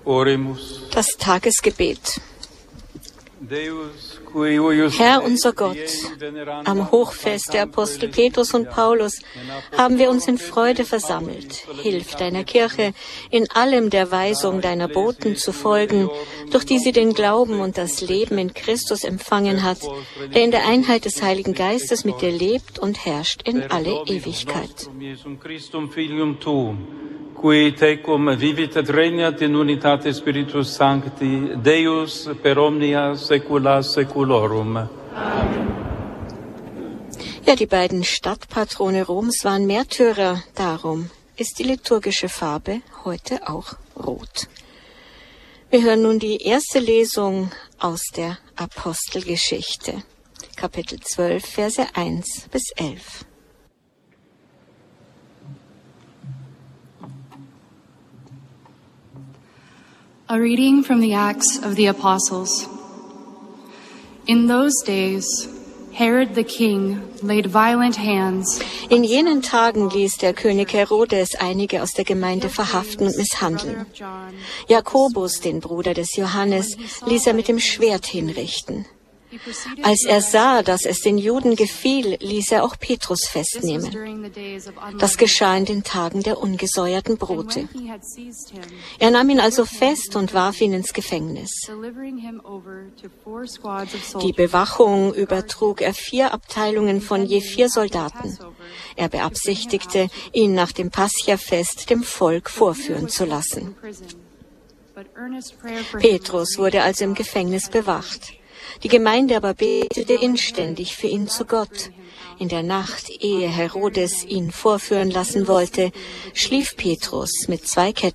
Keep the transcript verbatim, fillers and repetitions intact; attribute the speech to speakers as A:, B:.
A: Das Tagesgebet. Herr unser Gott, am Hochfest der Apostel Petrus und Paulus haben wir uns in Freude versammelt. Hilf deiner Kirche, in allem der Weisung deiner Boten zu folgen, durch die sie den Glauben und das Leben in Christus empfangen hat, der in der Einheit des Heiligen Geistes mit dir lebt und herrscht in alle Ewigkeit.
B: Qui tecum vivit et regnat in unitate Spiritus Sancti, Deus per omnia saecula saeculorum. Amen.
A: Ja, die beiden Stadtpatrone Roms waren Märtyrer, darum ist die liturgische Farbe heute auch rot. Wir hören nun die erste Lesung aus der Apostelgeschichte, Kapitel zwölf, Verse eins bis elf.
C: A reading from the Acts of the Apostles. In those days, Herod the king laid violent hands.
A: In jenen Tagen ließ der König Herodes einige aus der Gemeinde verhaften und misshandeln. Jakobus, den Bruder des Johannes, ließ er mit dem Schwert hinrichten. Als er sah, dass es den Juden gefiel, ließ er auch Petrus festnehmen. Das geschah in den Tagen der ungesäuerten Brote. Er nahm ihn also fest und warf ihn ins Gefängnis. Die Bewachung übertrug er vier Abteilungen von je vier Soldaten. Er beabsichtigte, ihn nach dem Pascha-Fest dem Volk vorführen zu lassen. Petrus wurde also im Gefängnis bewacht. Die Gemeinde aber betete inständig für ihn zu Gott. In der Nacht, ehe Herodes ihn vorführen lassen wollte, schlief Petrus mit zwei Ketten